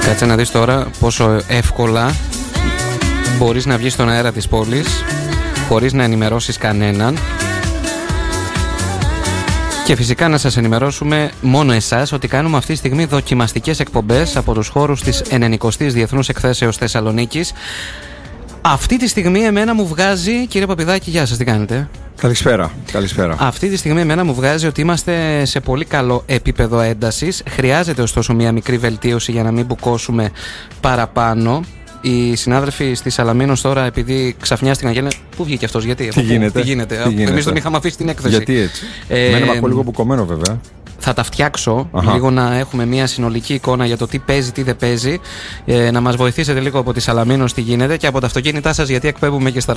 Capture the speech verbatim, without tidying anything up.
Κάτσε να δεις τώρα πόσο εύκολα μπορείς να βγεις στον αέρα της πόλης χωρίς να ενημερώσεις κανέναν. Και φυσικά να σας ενημερώσουμε μόνο εσάς ότι κάνουμε αυτή τη στιγμή δοκιμαστικές εκπομπές από τους χώρους της ενενηκοστής Διεθνούς Εκθέσεως Θεσσαλονίκης. Αυτή τη στιγμή εμένα μου βγάζει, κύριε Παπηδάκη, γεια σας, τι κάνετε? Καλησπέρα, καλησπέρα. Αυτή τη στιγμή εμένα μου βγάζει ότι είμαστε σε πολύ καλό επίπεδο έντασης. Χρειάζεται ωστόσο μια μικρή βελτίωση για να μην μπουκώσουμε παραπάνω. Οι συνάδελφοι στη Σαλαμίνος τώρα, επειδή ξαφνιάστηκαν και λένε πού βγήκε αυτός, γιατί, τι γίνεται, τι γίνεται. Εμείς τον είχαμε αφήσει την έκθεση. Γιατί έτσι? Ε, Μένω ακούω λίγο μπουκωμένο βέβαια. Θα τα φτιάξω, Αχα. λίγο να έχουμε μια συνολική εικόνα για το τι παίζει, τι δεν παίζει. Ε, να μας βοηθήσετε λίγο από τη Σαλαμίνος τι γίνεται και από τα αυτοκίνητά σας, γιατί εκπέμπουμε και στα